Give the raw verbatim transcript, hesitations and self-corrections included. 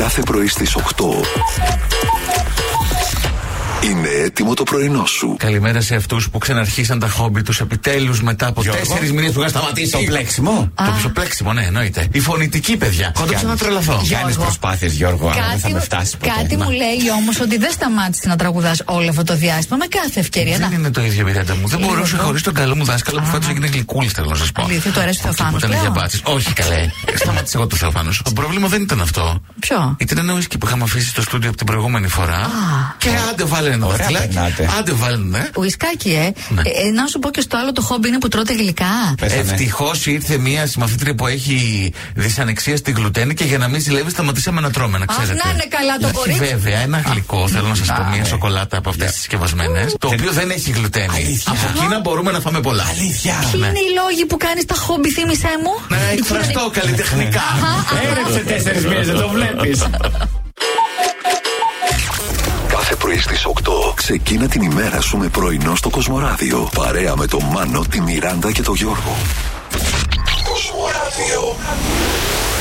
Κάθε πρωί στις οκτώ. Είναι έτοιμο το πρωινό σου. Καλημέρα σε αυτούς που ξαναρχίσαν τα χόμπι τους επιτέλους μετά από τέσσερις μήνες που είχαν σταματήσει. Το πλέξιμο. Το πλέξιμο, ναι, εννοείται. Η φωνητική, παιδιά. Κόντεψα να τρελαθώ. Κάνεις προσπάθειες, Γιώργο, αλλά δεν θα με φτάσει ποτέ. Κάτι μου λέει όμως ότι δεν σταμάτησε να τραγουδάς όλο αυτό το διάστημα με κάθε ευκαιρία. Δεν είναι το ίδιο, Μιράντα μου. Δεν μπορούσα χωρίς τον καλό μου δάσκαλο που φέτος έγινε γλυκούλη, θέλω να σας πω. Αλήθεια, του αρέσει ο Θεοφάνος. Όχι, καλέ. Σταμάτησε εγώ το Θεοφάνος. Το πρόβλημα δεν ήταν αυτό. Ποιο? Ήταν ένα ουίσκι που είχαμε αφήσει στο στούντιο από την προηγούμενη φορά. Και άντε βάλε ένα δαχτυλάκι. Άντε βάλε, ναι. Ουισκάκι, ε. Ναι. ε. Να σου πω και στο άλλο το χόμπι είναι που τρώτε γλυκά. Ευτυχώς ήρθε μία συμμαθήτρια που έχει δυσανεξία στη γλουτένη και για να μην ζηλεύει σταματήσαμε να τρώμε, να ξέρετε. Αχ, να είναι καλά το κορίτσι. Βέβαια, ένα γλυκό, θέλω να σας πω, μία σοκολάτα από αυτές τις συσκευασμένες, το οποίο δεν έχει γλουτένη. Από εκείνα μπορούμε να φάμε πολλά. Αλήθεια. Ποιοι είναι οι λόγοι που κάνεις τα χόμπι, θύμισέ μου? Να εκφραστώ καλλιτεχνικά. Έρεψε τέσσερις μήνες, δεν το βλέπεις. Κάθε πρωί στις οκτώ ξεκίνα την ημέρα σου με πρωινό στο Κοσμοράδιο. Παρέα με τον Μάνο, τη Μιράντα και τον Γιώργο. Κοσμοράδιο.